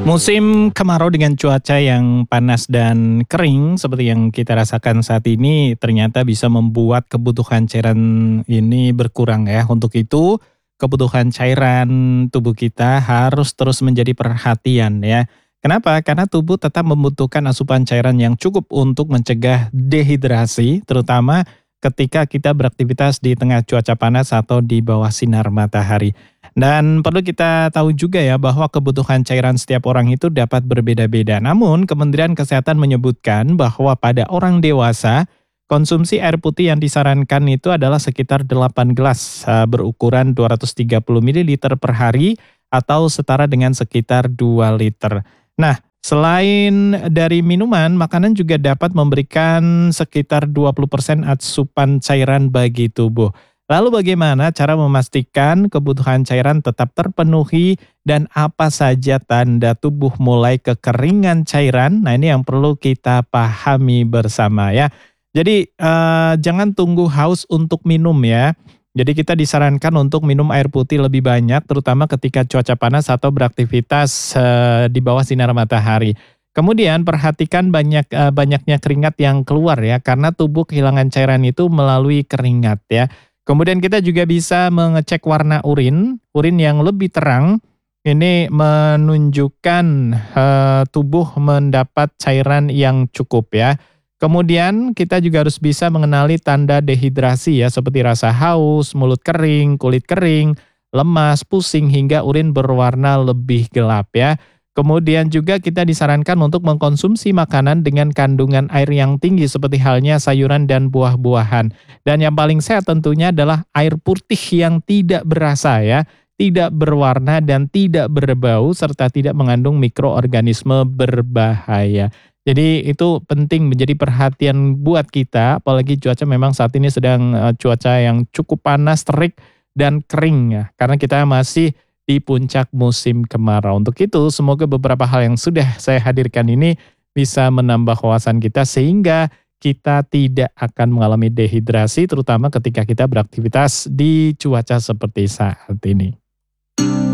Musim kemarau dengan cuaca yang panas dan kering seperti yang kita rasakan saat ini ternyata bisa membuat kebutuhan cairan ini berkurang ya. Untuk itu, kebutuhan cairan tubuh kita harus terus menjadi perhatian ya. Kenapa? Karena tubuh tetap membutuhkan asupan cairan yang cukup untuk mencegah dehidrasi, terutama ketika kita beraktivitas di tengah cuaca panas atau di bawah sinar matahari. Dan perlu kita tahu juga ya bahwa kebutuhan cairan setiap orang itu dapat berbeda-beda. Namun Kementerian Kesehatan menyebutkan bahwa pada orang dewasa, konsumsi air putih yang disarankan itu adalah sekitar 8 gelas berukuran 230 ml per hari atau setara dengan sekitar 2 liter. Nah, selain dari minuman, makanan juga dapat memberikan sekitar 20% asupan cairan bagi tubuh. Lalu bagaimana cara memastikan kebutuhan cairan tetap terpenuhi dan apa saja tanda tubuh mulai kekeringan cairan? Nah, ini yang perlu kita pahami bersama ya. Jadi jangan tunggu haus untuk minum ya. Jadi kita disarankan untuk minum air putih lebih banyak terutama ketika cuaca panas atau beraktivitas di bawah sinar matahari. Kemudian perhatikan banyaknya keringat yang keluar ya karena tubuh kehilangan cairan itu melalui keringat ya. Kemudian kita juga bisa mengecek warna urin, urin yang lebih terang ini menunjukkan tubuh mendapat cairan yang cukup ya. Kemudian kita juga harus bisa mengenali tanda dehidrasi ya seperti rasa haus, mulut kering, kulit kering, lemas, pusing hingga urin berwarna lebih gelap ya. Kemudian juga kita disarankan untuk mengkonsumsi makanan dengan kandungan air yang tinggi seperti halnya sayuran dan buah-buahan. Dan yang paling sehat tentunya adalah air putih yang tidak berasa ya, tidak berwarna dan tidak berbau serta tidak mengandung mikroorganisme berbahaya. Jadi itu penting menjadi perhatian buat kita apalagi cuaca memang saat ini sedang cuaca yang cukup panas, terik dan kering ya. Karena kita masih di puncak musim kemarau. Untuk itu semoga beberapa hal yang sudah saya hadirkan ini bisa menambah wawasan kita sehingga kita tidak akan mengalami dehidrasi terutama ketika kita beraktivitas di cuaca seperti saat ini.